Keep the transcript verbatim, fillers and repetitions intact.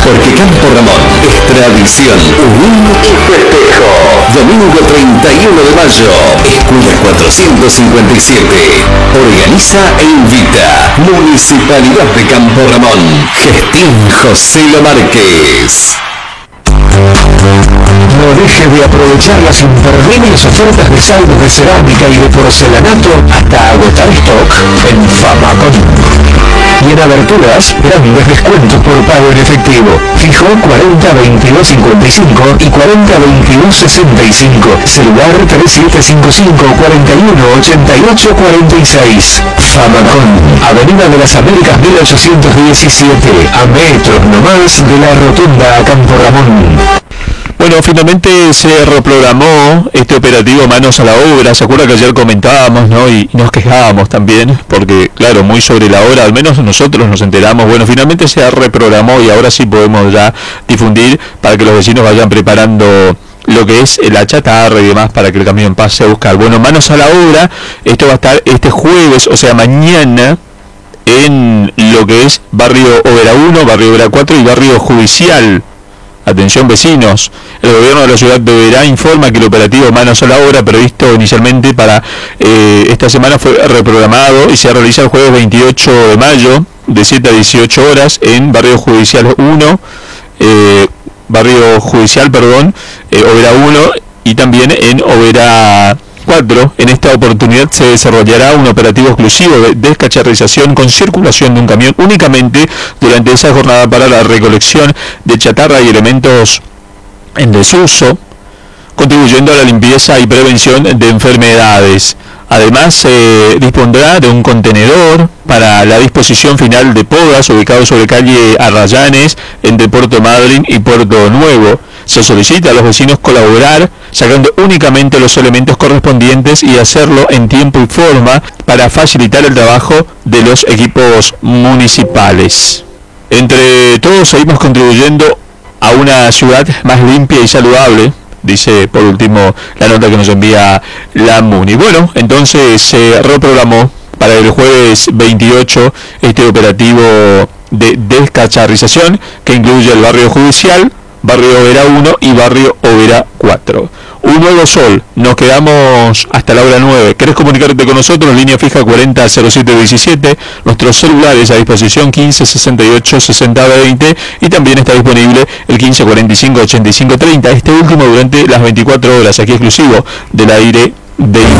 Porque Campo Ramón es tradición, unión y festejo. Domingo treinta y uno de mayo, Escuela cuatrocientos cincuenta y siete. Organiza e invita Municipalidad de Campo Ramón. Gestión José Lo Márquez. No dejes de aprovechar las imperdibles ofertas de saldos de cerámica y de porcelanato hasta agotar stock en Famacom. Y en aberturas, grandes descuentos por pago en efectivo. Fijo cuarenta veintidós cincuenta y cinco y cuarenta veintidós sesenta y cinco. Celular tres siete cinco cinco cuarenta y uno ochenta y ocho cuarenta y seis. Famacom, Avenida de las Américas mil ochocientos diecisiete, a metros nomás de la rotonda a Campo Ramón. Bueno, finalmente se reprogramó este operativo Manos a la Obra. ¿Se acuerda que ayer comentábamos, ¿no? Y nos quejábamos también, porque claro, muy sobre la hora, al menos nosotros nos enteramos. Bueno, finalmente se reprogramó y ahora sí podemos ya difundir para que los vecinos vayan preparando lo que es la chatarra y demás para que el camión pase a buscar. Bueno, Manos a la Obra, esto va a estar este jueves, o sea, mañana, en lo que es Barrio Obera uno, Barrio Obera cuatro y Barrio Judicial. Atención vecinos, el gobierno de la ciudad de Oberá informa que el operativo Manos a la Obra, previsto inicialmente para eh, esta semana, fue reprogramado y se realiza el jueves veintiocho de mayo de siete a dieciocho horas en Barrio Judicial uno, eh, Barrio Judicial, perdón, eh, Oberá uno y también en Oberá cuatro. En esta oportunidad se desarrollará un operativo exclusivo de descacharrización con circulación de un camión únicamente durante esa jornada para la recolección de chatarra y elementos en desuso, contribuyendo a la limpieza y prevención de enfermedades. Además, se eh, dispondrá de un contenedor para la disposición final de podas ubicado sobre calle Arrayanes entre Puerto Madryn y Puerto Nuevo. Se solicita a los vecinos colaborar sacando únicamente los elementos correspondientes y hacerlo en tiempo y forma para facilitar el trabajo de los equipos municipales. Entre todos seguimos contribuyendo a una ciudad más limpia y saludable, dice por último la nota que nos envía la MUNI. Bueno, entonces se reprogramó para el jueves veintiocho este operativo de descacharrización que incluye el barrio judicial, Barrio Oberá uno y Barrio Oberá cuatro. Un nuevo sol, nos quedamos hasta la hora nueve. ¿Querés comunicarte con nosotros? Línea fija cuarenta cero siete diecisiete, nuestros celulares a disposición quince sesenta y ocho sesenta veinte y también está disponible el quince cuarenta y cinco ochenta y cinco treinta, este último durante las veinticuatro horas, aquí exclusivo del aire de